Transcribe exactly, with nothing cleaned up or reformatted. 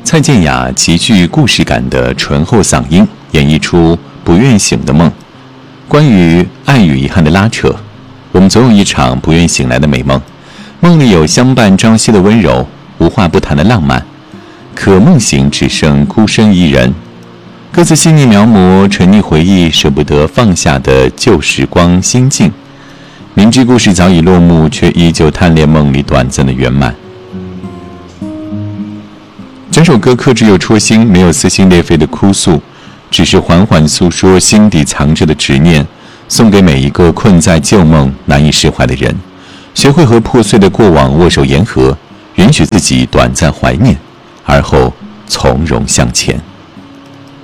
蔡健雅极具故事感的醇厚嗓音演绎出不愿醒的梦。关于爱与遗憾的拉扯，我们总有一场不愿醒来的美梦，梦里有相伴朝夕的温柔，无话不谈的浪漫，可梦醒只剩孤身一人。歌词细腻描摹沉溺回忆舍不得放下的旧时光心境，明知故事早已落幕，却依旧贪恋梦里短暂的圆满。整首歌克制又戳心，没有撕心裂肺的哭诉，只是缓缓诉说心底藏着的执念，送给每一个困在旧梦难以释怀的人。学会和破碎的过往握手言和，允许自己短暂怀念，而后从容向前。